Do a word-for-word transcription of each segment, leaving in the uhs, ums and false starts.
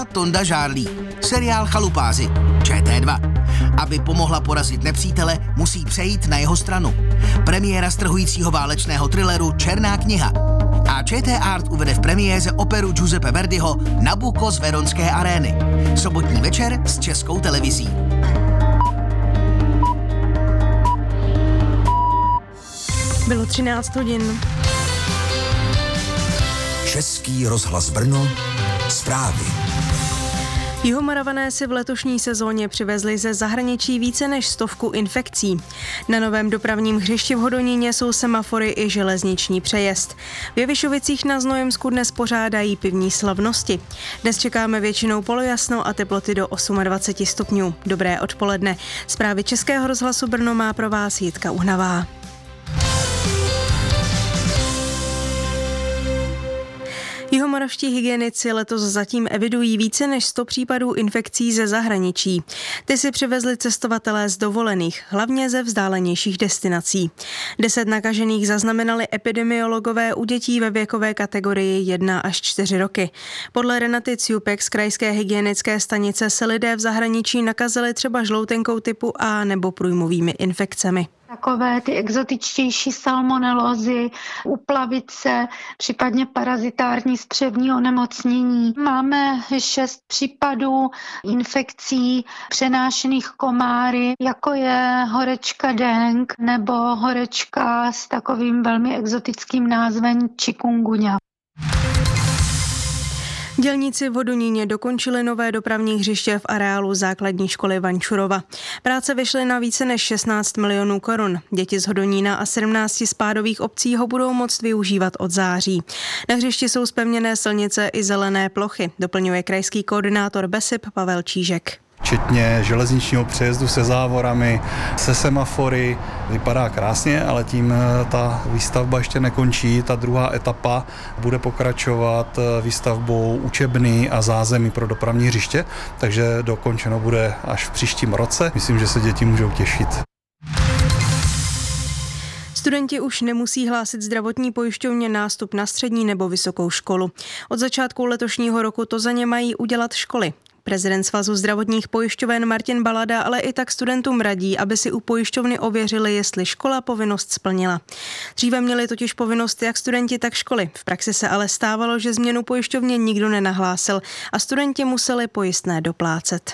Tonda Žárlí. Seriál Chalupáři. Č T dva. Aby pomohla porazit nepřítele, musí přejít na jeho stranu. Premiéra strhujícího válečného thrilleru Černá kniha. A ČT Art uvede v premiéře operu Giuseppe Verdiho Nabucco z Veronské arény. Sobotní večer s Českou televizí. Bylo třináct hodin. Český rozhlas Brno. Zprávy. Jihomaravané si v letošní sezóně přivezli ze zahraničí více než stovku infekcí. Na novém dopravním hřišti v Hodoníně jsou semafory i železniční přejezd. V Jevišovicích na Znojemsku dnes pořádají pivní slavnosti. Dnes čekáme většinou polojasno a teploty do dvacet osm stupňů. Dobré odpoledne. Zprávy Českého rozhlasu Brno má pro vás Jitka Uhnavá. Jihomoravští hygienici letos zatím evidují více než sto případů infekcí ze zahraničí. Ty si přivezli cestovatelé z dovolených, hlavně ze vzdálenějších destinací. Deset nakažených zaznamenali epidemiologové u dětí ve věkové kategorii jedna až čtyři roky. Podle Renaty Ciupek z krajské hygienické stanice se lidé v zahraničí nakazili třeba žloutenkou typu A nebo průjmovými infekcemi. Takové ty exotičtější salmonelózy, uplavice, případně parazitární střevní onemocnění. Máme šest případů infekcí přenášených komáry, jako je horečka dengue nebo horečka s takovým velmi exotickým názvem chikungunya. Dělníci v Hodoníně dokončili nové dopravní hřiště v areálu základní školy Vančurova. Práce vyšly na více než šestnáct milionů korun. Děti z Hodonína a sedmnácti spádových obcí ho budou moct využívat od září. Na hřišti jsou zpevněné silnice i zelené plochy, doplňuje krajský koordinátor B E S I P Pavel Čížek. Včetně železničního přejezdu se závorami, se semafory. Vypadá krásně, ale tím ta výstavba ještě nekončí. Ta druhá etapa bude pokračovat výstavbou učebny a zázemí pro dopravní hřiště, takže dokončeno bude až v příštím roce. Myslím, že se děti můžou těšit. Studenti už nemusí hlásit zdravotní pojišťovně nástup na střední nebo vysokou školu. Od začátku letošního roku to za ně mají udělat školy. Prezident Svazu zdravotních pojišťoven Martin Balada ale i tak studentům radí, aby si u pojišťovny ověřili, jestli škola povinnost splnila. Dříve měli totiž povinnost jak studenti, tak školy. V praxi se ale stávalo, že změnu pojišťovně nikdo nenahlásil a studenti museli pojistné doplácet.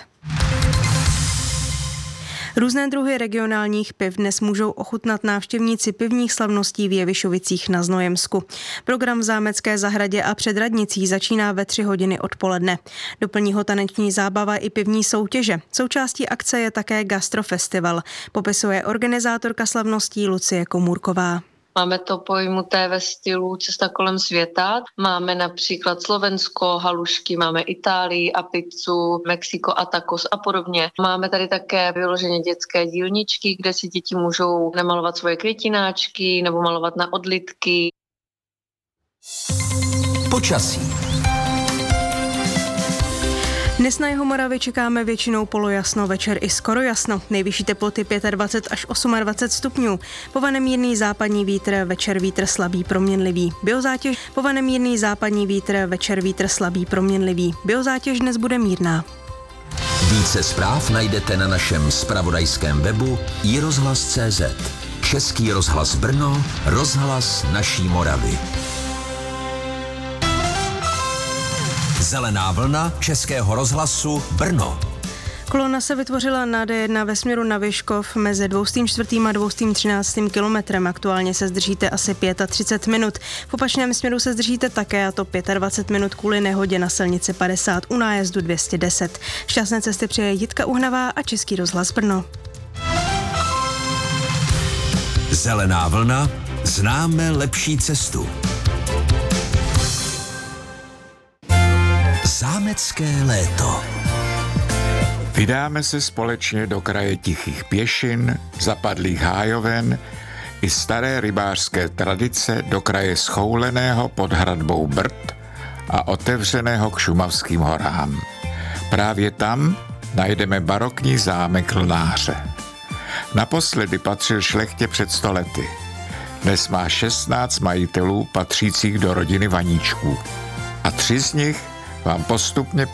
Různé druhy regionálních piv dnes můžou ochutnat návštěvníci pivních slavností v Jevišovicích na Znojemsku. Program v Zámecké zahradě a před radnicí začíná ve tři hodiny odpoledne. Doplní ho taneční zábava i pivní soutěže. Součástí akce je také gastrofestival, popisuje organizátorka slavností Lucie Komůrková. Máme to pojmuté ve stylu cesta kolem světa. Máme například Slovensko, halušky, máme Itálii a pizzu, Mexiko a tacos a podobně. Máme tady také vyloženě dětské dílničky, kde si děti můžou namalovat svoje květináčky nebo malovat na odlitky. Počasí. Dnes na Jihomoravě čekáme většinou polojasno, večer i skoro jasno. Nejvyšší teploty dvacet pět až dvacet osm stupňů. Povane mírný západní vítr, večer vítr slabý proměnlivý. Biozátěž povane mírný západní vítr, večer vítr slabý proměnlivý. Biozátěž dnes bude mírná. Více zpráv najdete na našem zpravodajském webu i rozhlas tečka cé zet. Český rozhlas Brno, rozhlas naší Moravy. Zelená vlna Českého rozhlasu Brno. Kolona se vytvořila na D jedna ve směru na Vyškov mezi dvě stě čtyři a dvě stě třináct kilometrem. Aktuálně se zdržíte asi třicet pět minut. V opačném směru se zdržíte také, a to dvacet pět minut kvůli nehodě na silnici padesát u nájezdu dvě stě deset. Šťastné cesty přeje Jitka Uhnavá a Český rozhlas Brno. Zelená vlna, známe lepší cestu. Zámecké léto. Vydáme se společně do kraje tichých pěšin, zapadlých hájoven i staré rybářské tradice do kraje schouleného pod hradbou Brd a otevřeného k šumavským horám. Právě tam najdeme barokní zámek Lnáře. Naposledy patřil šlechtě před sto lety. Dnes má šestnáct majitelů patřících do rodiny Vaníčků. A tři z nich vám postupně